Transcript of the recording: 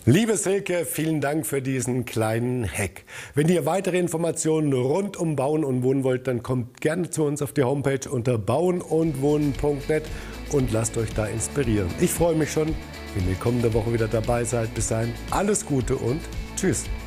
Liebe Silke, vielen Dank für diesen kleinen Hack. Wenn ihr weitere Informationen rund um Bauen und Wohnen wollt, dann kommt gerne zu uns auf die Homepage unter bauenundwohnen.net und lasst euch da inspirieren. Ich freue mich schon, wenn ihr kommende Woche wieder dabei seid. Bis dahin alles Gute und tschüss.